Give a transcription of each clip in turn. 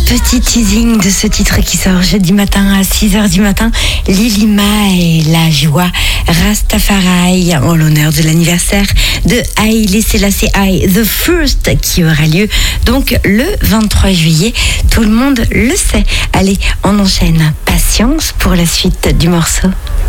Petit teasing de ce titre qui sort jeudi matin à 6h du matin. Lilima et la joie Rastafari en l'honneur de l'anniversaire de Haïlé Sélassié I, The First, qui aura lieu donc le 23 juillet. Tout le monde le sait. Allez, on enchaîne. Patience pour la suite du morceau.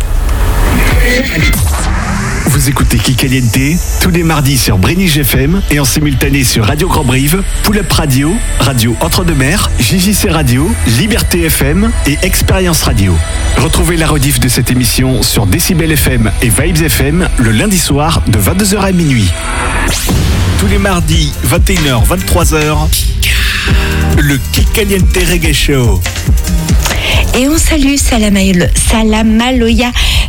Vous écoutez Kikaliente tous les mardis sur Brénig FM et en simultané sur Radio Grand Brive, Pull-Up Radio, Radio Entre-deux-Mers, JJC Radio, Liberté FM et Expérience Radio. Retrouvez la rediff de cette émission sur Décibel FM et Vibes FM le lundi soir de 22h à minuit. Tous les mardis, 21h, 23h, le Kikaliente Reggae Show. Et on salue Salamaloya,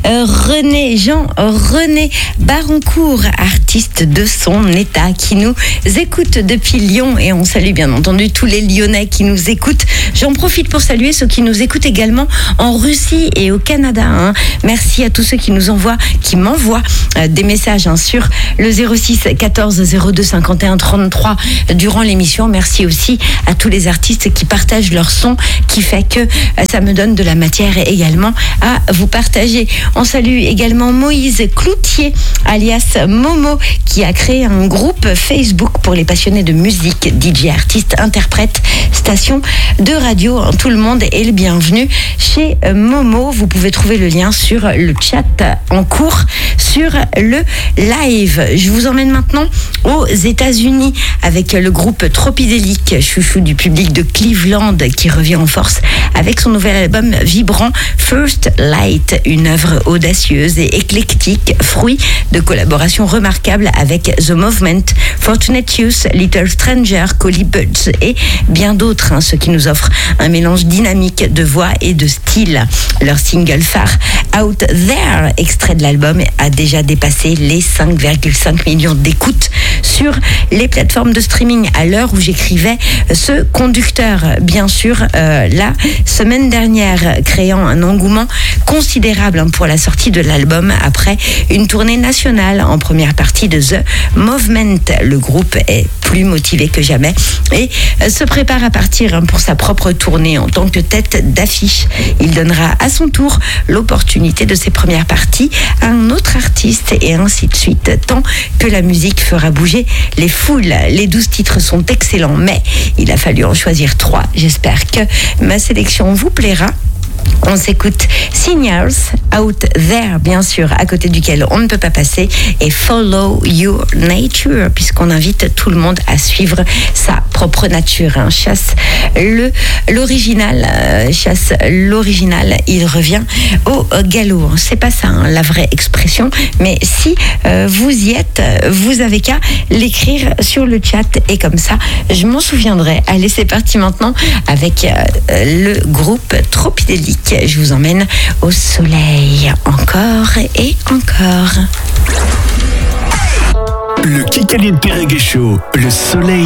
René Baroncourt, artiste de son état, qui nous écoute depuis Lyon. Et on salue bien entendu tous les Lyonnais qui nous écoutent. J'en profite pour saluer ceux qui nous écoutent également en Russie et au Canada. Merci à tous ceux qui m'envoient des messages sur le 06 14 02 51 33 durant l'émission. Merci aussi à tous les artistes qui partagent leur son, qui fait que ça me donne de la matière également à vous partager. On salue également Moïse Cloutier, alias Momo, qui a créé un groupe Facebook pour les passionnés de musique, DJ, artistes, interprètes, stations de radio. Tout le monde est le bienvenu chez Momo. Vous pouvez trouver le lien sur le chat en cours sur le live. Je vous emmène maintenant aux États-Unis avec le groupe Tropidélique, chouchou du public de Cleveland, qui revient en force avec son nouvel album vibrant First Light, une œuvre audacieuse et éclectique, fruit de collaborations remarquables avec The Movement, Fortunate Youth, Little Stranger, Collie Buds et bien d'autres, ce qui nous offre un mélange dynamique de voix et de style. Leur single phare Out There, extrait de l'album, a déjà dépassé les 5,5 millions d'écoutes sur les plateformes de streaming à l'heure où j'écrivais ce conducteur. Bien sûr, la semaine dernière, créant un engouement considérable pour la sortie de l'album après une tournée nationale en première partie de The Movement. Le groupe est plus motivé que jamais et se prépare à partir pour sa propre tournée en tant que tête d'affiche. Il donnera à son tour l'opportunité de ses premières parties à un autre artiste et ainsi de suite, tant que la musique fera bouger les foules. Les 12 titres sont excellents, mais il a fallu en choisir 3. J'espère que ma sélection vous plaira. On s'écoute Signals, Out There, bien sûr, à côté duquel on ne peut pas passer, et Follow Your Nature, puisqu'on invite tout le monde à suivre sa propre nature. Chasse l'original, il revient au galop. C'est pas ça, la vraie expression, mais si vous y êtes, vous avez qu'à l'écrire sur le chat, et comme ça, je m'en souviendrai. Allez, c'est parti maintenant avec le groupe Tropidélique. Je vous emmène au soleil, encore et encore. Le Kikaliente Reggae Show, le soleil